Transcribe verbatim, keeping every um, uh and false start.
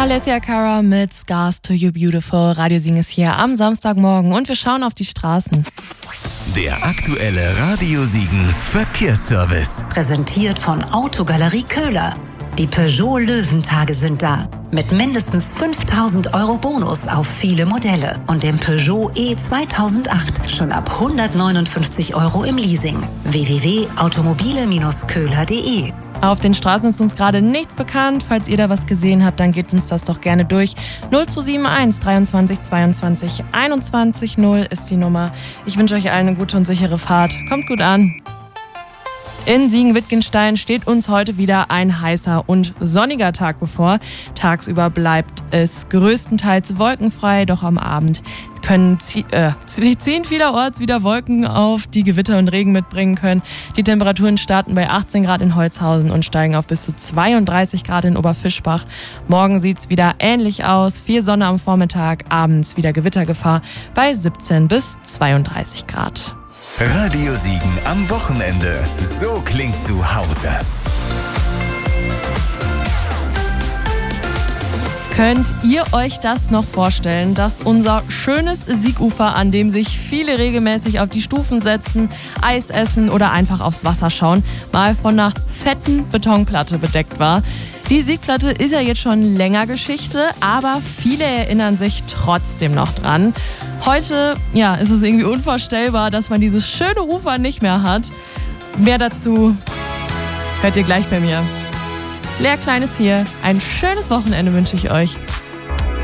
Alessia Cara mit Scars to You Beautiful. Radio Siegen ist hier am Samstagmorgen und wir schauen auf die Straßen. Der aktuelle Radio Siegen Verkehrsservice. Präsentiert von Autogalerie Köhler. Die Peugeot Löwentage sind da. Mit mindestens fünftausend Euro Bonus auf viele Modelle. Und dem Peugeot E zweitausendacht schon ab hundertneunundfünfzig Euro im Leasing. w w w punkt automobile Bindestrich köhler punkt d e. Auf den Straßen ist uns gerade nichts bekannt. Falls ihr da was gesehen habt, dann gebt uns das doch gerne durch. null zwei sieben eins dreiundzwanzig zweiundzwanzig einundzwanzig null ist die Nummer. Ich wünsche euch allen eine gute und sichere Fahrt. Kommt gut an. In Siegen-Wittgenstein steht uns heute wieder ein heißer und sonniger Tag bevor. Tagsüber bleibt es größtenteils wolkenfrei, doch am Abend können äh, ziehen vielerorts wieder Wolken auf, die Gewitter und Regen mitbringen können. Die Temperaturen starten bei achtzehn Grad in Holzhausen und steigen auf bis zu zweiunddreißig Grad in Oberfischbach. Morgen sieht's wieder ähnlich aus. Viel Sonne am Vormittag, abends wieder Gewittergefahr bei siebzehn bis zweiunddreißig Grad. Radio Siegen am Wochenende. So klingt zu Hause. Könnt ihr euch das noch vorstellen, dass unser schönes Siegufer, an dem sich viele regelmäßig auf die Stufen setzen, Eis essen oder einfach aufs Wasser schauen, mal von einer fetten Betonplatte bedeckt war? Die Siegplatte ist ja jetzt schon länger Geschichte, aber viele erinnern sich trotzdem noch dran. Heute ja, ist es irgendwie unvorstellbar, dass man dieses schöne Ufer nicht mehr hat. Mehr dazu hört ihr gleich bei mir. Lea Klein ist hier. Ein schönes Wochenende wünsche ich euch.